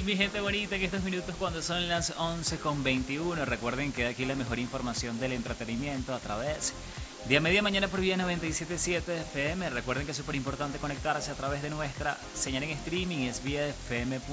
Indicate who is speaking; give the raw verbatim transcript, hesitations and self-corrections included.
Speaker 1: mi gente bonita, en estos minutos cuando son las once con veintiuno. Recuerden que aquí la mejor información del entretenimiento a través de a media mañana por vía noventa y siete punto siete F M. Recuerden que es súper importante conectarse a través de nuestra señal en streaming, es vía F M.